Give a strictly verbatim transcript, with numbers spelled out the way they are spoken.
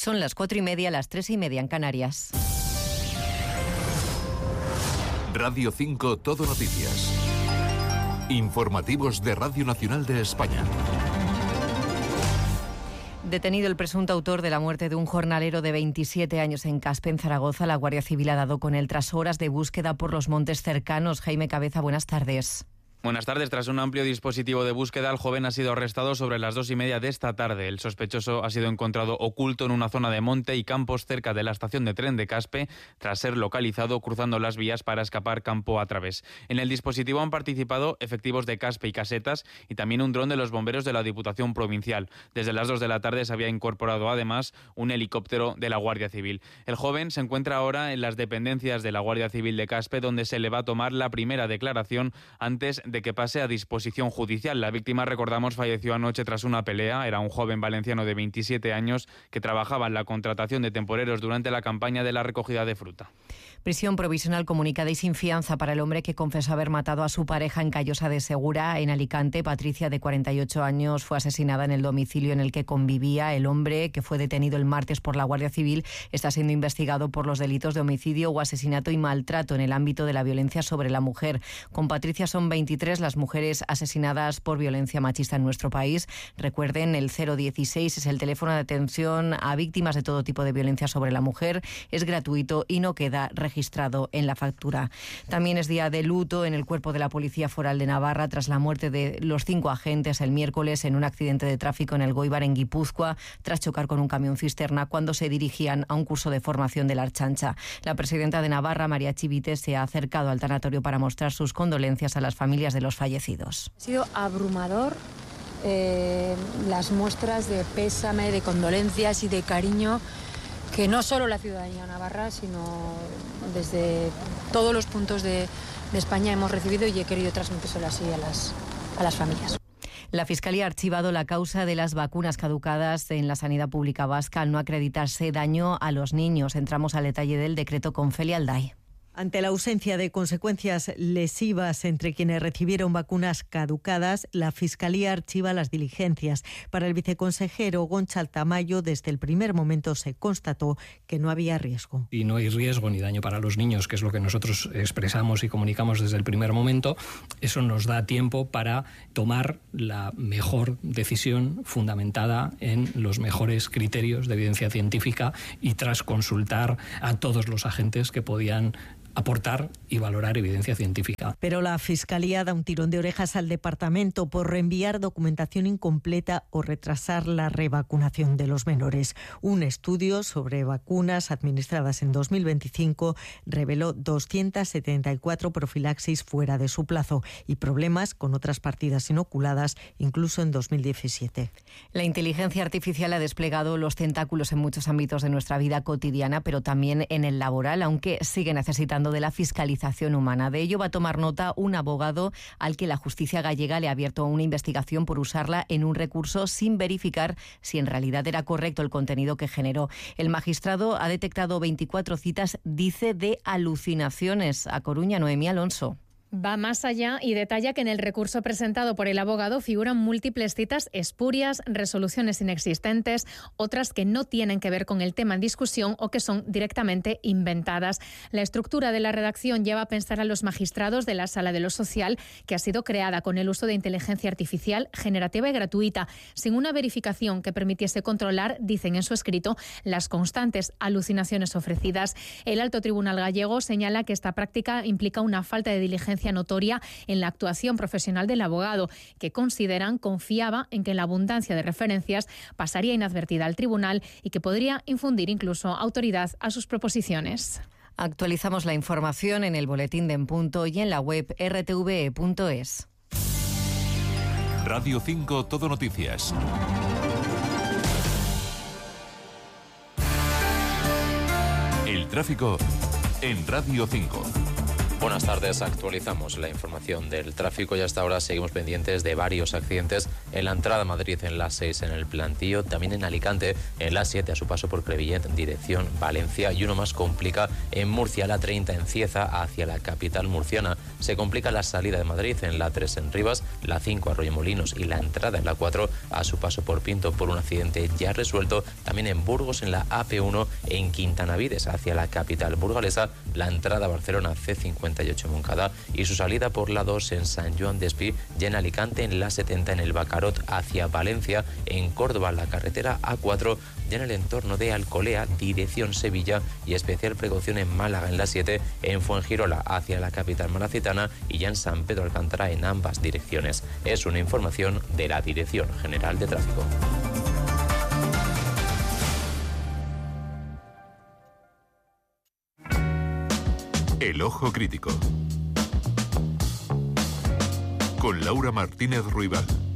Son las cuatro y media, las tres y media en Canarias. Radio cinco Todo Noticias. Informativos de Radio Nacional de España. Detenido el presunto autor de la muerte de un jornalero de veintisiete años en Caspe, en Zaragoza, la Guardia Civil ha dado con él tras horas de búsqueda por los montes cercanos. Jaime Cabeza, buenas tardes. Buenas tardes. Tras un amplio dispositivo de búsqueda, el joven ha sido arrestado sobre las dos y media de esta tarde. El sospechoso ha sido encontrado oculto en una zona de monte y campos cerca de la estación de tren de Caspe, tras ser localizado cruzando las vías para escapar campo a través. En el dispositivo han participado efectivos de Caspe y Casetas y también un dron de los bomberos de la Diputación Provincial. Desde las dos de la tarde se había incorporado además un helicóptero de la Guardia Civil. El joven se encuentra ahora en las dependencias de la Guardia Civil de Caspe, donde se le va a tomar la primera declaración antes de de que pase a disposición judicial. La víctima, recordamos, falleció anoche tras una pelea. Era un joven valenciano de veintisiete años que trabajaba en la contratación de temporeros durante la campaña de la recogida de fruta. Prisión provisional comunicada y sin fianza para el hombre que confesó haber matado a su pareja en Callosa de Segura, en Alicante. Patricia, de cuarenta y ocho años, fue asesinada en el domicilio en el que convivía. El hombre, que fue detenido el martes por la Guardia Civil, está siendo investigado por los delitos de homicidio o asesinato y maltrato en el ámbito de la violencia sobre la mujer. Con Patricia son veintitrés las mujeres asesinadas por violencia machista en nuestro país. Recuerden, el cero dieciséis es el teléfono de atención a víctimas de todo tipo de violencia sobre la mujer. Es gratuito y no queda registrado en la factura. También es día de luto en el cuerpo de la Policía Foral de Navarra tras la muerte de los cinco agentes el miércoles en un accidente de tráfico en el Goibar, en Guipúzcoa, tras chocar con un camión cisterna cuando se dirigían a un curso de formación de la Archancha. La presidenta de Navarra, María Chivite, se ha acercado al tanatorio para mostrar sus condolencias a las familias de los fallecidos. Ha sido abrumador eh, las muestras de pésame, de condolencias y de cariño que no solo la ciudadanía navarra, sino desde todos los puntos de, de España hemos recibido, y he querido transmitírselo así a las, a las familias. La Fiscalía ha archivado la causa de las vacunas caducadas en la sanidad pública vasca al no acreditarse daño a los niños. Entramos al detalle del decreto con Felia Alday. Ante la ausencia de consecuencias lesivas entre quienes recibieron vacunas caducadas, la Fiscalía archiva las diligencias. Para el viceconsejero Gonchal Tamayo, desde el primer momento se constató que no había riesgo. Y no hay riesgo ni daño para los niños, que es lo que nosotros expresamos y comunicamos desde el primer momento. Eso nos da tiempo para tomar la mejor decisión fundamentada en los mejores criterios de evidencia científica y tras consultar a todos los agentes que podían aportar y valorar evidencia científica. Pero la Fiscalía da un tirón de orejas al departamento por reenviar documentación incompleta o retrasar la revacunación de los menores. Un estudio sobre vacunas administradas en dos mil veinticinco reveló doscientas setenta y cuatro profilaxis fuera de su plazo y problemas con otras partidas inoculadas incluso en dos mil diecisiete. La inteligencia artificial ha desplegado los tentáculos en muchos ámbitos de nuestra vida cotidiana, pero también en el laboral, aunque sigue necesitando de la fiscalización humana. De ello va a tomar nota un abogado al que la justicia gallega le ha abierto una investigación por usarla en un recurso sin verificar si en realidad era correcto el contenido que generó. El magistrado ha detectado veinticuatro citas, dice, de alucinaciones. A Coruña, Noemí Alonso. Va más allá y detalla que en el recurso presentado por el abogado figuran múltiples citas espurias, resoluciones inexistentes, otras que no tienen que ver con el tema en discusión o que son directamente inventadas. La estructura de la redacción lleva a pensar a los magistrados de la Sala de lo Social, que ha sido creada con el uso de inteligencia artificial generativa y gratuita, sin una verificación que permitiese controlar, dicen en su escrito, las constantes alucinaciones ofrecidas. El Alto Tribunal gallego señala que esta práctica implica una falta de diligencia notoria en la actuación profesional del abogado, que consideran confiaba en que la abundancia de referencias pasaría inadvertida al tribunal y que podría infundir incluso autoridad a sus proposiciones. Actualizamos la información en el boletín de En Punto y en la web r t v e punto es. Radio cinco Todo Noticias. El tráfico en Radio cinco. Buenas tardes, actualizamos la información del tráfico y hasta ahora seguimos pendientes de varios accidentes en la entrada a Madrid en la seis en el Plantío, también en Alicante en la siete a su paso por Crevillent en dirección Valencia, y uno más complica en Murcia, la treinta en Cieza hacia la capital murciana. Se complica la salida de Madrid en la tres en Rivas, la cinco a Arroyomolinos y la entrada en la cuatro a su paso por Pinto por un accidente ya resuelto. También en Burgos en la A P uno en Quintanavides hacia la capital burgalesa, la entrada a Barcelona C cincuenta y ocho en Moncada y su salida por la dos en San Joan d'Espí, y en Alicante en la setenta en el Bacarot hacia Valencia, en Córdoba la carretera A cuatro, y en el entorno de Alcolea dirección Sevilla, y especial precaución en Málaga en la siete, en Fuengirola hacia la capital malacitana y ya en San Pedro Alcántara en ambas direcciones. Es una información de la Dirección General de Tráfico. El Ojo Crítico con Laura Martínez Ruibal.